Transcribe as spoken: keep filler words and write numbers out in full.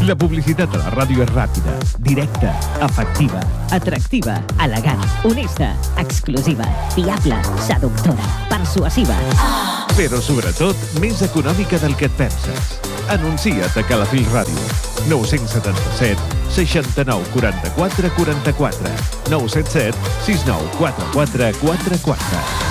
La publicitat a la ràdio és ràpida, directa, efectiva, atractiva, elegant, honesta, exclusiva, fiable, seductora, persuasiva. Però sobretot, més econòmica del que et penses. Anuncia't a Calafell Ràdio. nou set set, seixanta-nou, quaranta-quatre, quaranta-quatre. nou set set, sis nou quatre quatre quatre quatre.